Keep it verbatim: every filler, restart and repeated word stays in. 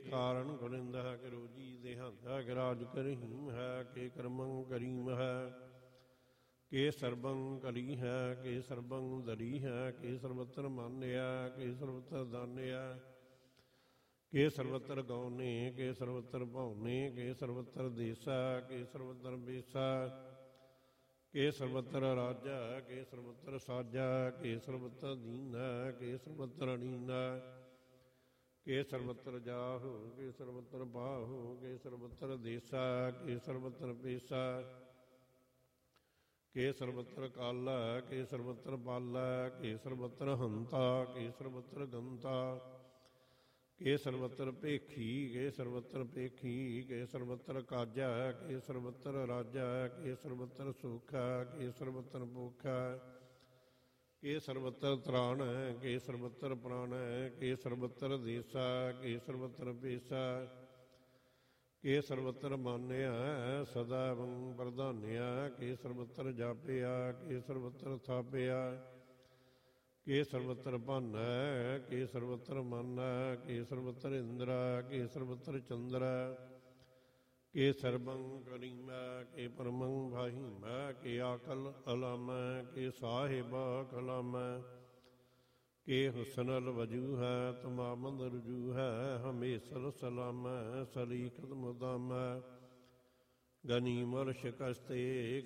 ਕਾਰਨ ਗੁਰਿੰਦ ਹੈ, ਕਿ ਰੋਜੀ ਦੇਹੰਦ ਹੈ, ਕਿ ਰਾਜ ਕਰਹੀਮ ਹੈ, ਕਿ ਕਰਮੰ ਕਰੀਮ ਹੈ, ਕਿ ਸਰਬੰ ਕਲੀ ਹੈ, ਕਿ ਸਰਬੰ ਦਰੀ ਹੈ, ਕਿ ਸਰਬਤਰ ਮਾਨਿਆ, ਕਿ ਸਰਬਤਰ ਦਾਨਿਆ, ਕਿ ਸਰਬਤਰ ਗੌਨੇ, ਕਿ ਸਰਬਤਰ ਭਾਉਨੇ, ਕਿ ਸਰਬਤਰ ਦੇਸਾ, ਕਿ ਸਰਬਤਰ ਬੇਸਾ, ਕਿ ਸਰਬਤਰ ਰਾਜਾ, ਕਿ ਸਰਬਤਰ ਸਾਜਾ, ਕਿ ਸਰਬਤਰ ਦੀਨਾ, ਕਿ ਸਰਬਤਰ ਅਲੀਨਾ, ਕਿ ਸਰਬਤਰ ਜਾਹੋ, ਕਿ ਸਰਬਤਰ ਬਾਹੋ, ਕਿ ਸਰਬਤਰ ਦੇਸਾ, ਕਿ ਸਰਬਤਰ ਪੇਸਾ, ਕਿ ਸਰਬਤਰ ਕਾਲਾ, ਕਿ ਸਰਬਤਰ ਪਾਲਾ, ਕਿ ਸਰਬਤਰ ਹੰਤਾ, ਕਿ ਸਰਬਤਰ ਗੰਤਾ, ਕਿ ਸਰਬਤਰ ਭੇਖੀ, ਕਿ ਸਰਬਤਰ ਭੇਖੀ, ਕਿ ਸਰਬਤਰ ਕਾਜਾ, ਕਿ ਸਰਬਤਰ ਰਾਜਾ, ਕਿ ਸਰਬਤਰ ਸੂਖਾ, ਕਿ ਸਰਬਤਰ ਭੁਖਾ, ਕਿ ਸਰਬਤਰ ਤ੍ਰਾਣ, ਕਿ ਸਰਬਤਰ ਪ੍ਰਾਣ, ਕਿ ਸਰਬਤਰ ਦੇਸਾ, ਕਿ ਸਰਬਤਰ ਪੇਸਾ, ਕਿ ਸਰਬਤਰ ਮਾਨਿਆ, ਸਦਾ ਵੰ ਪ੍ਰਧਾਨਿਆ, ਕਿ ਸਰਬਤਰ ਜਾਪਿਆ, ਕਿ ਸਰਬਤਰ ਥਾਪਿਆ, ਕਿ ਸਰਬਤਰ ਭਾਨਾ, ਕਿ ਸਰਬਤਰ ਮਾਨਾ, ਕਿ ਸਰਬਤਰ ਇੰਦਰਾ, ਕਿ ਸਰਬਤਰ ਚੰਦਰਾ, ਕਿ ਸਰਬੰ ਕਰੀਮਾ, ਕਿ ਪਰਮੰ ਭਾਹੀਮਾ, ਕਿ ਆਕਲ ਅਲਾਮਾ, ਕਿ ਸਾਹਿਬ ਕਲਾਮਾ, ਕਿ ਹੁਸਨਲ ਵਜੂ ਹੈ, ਤਮਾਮੰਦ ਰਜੂ ਹੈ, ਹਮੇਸਲ ਸਲਾਮਾ, ਸਲੀਕਤ ਮੁਦਾਮਾ, ਗਨੀਮਲ ਸ਼ਿਕਸਤੇ,